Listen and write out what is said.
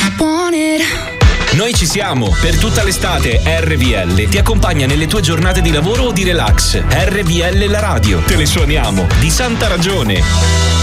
Want it. Noi ci siamo, per tutta l'estate RVL ti accompagna nelle tue giornate di lavoro o di relax. RVL la radio, te le suoniamo, di santa ragione.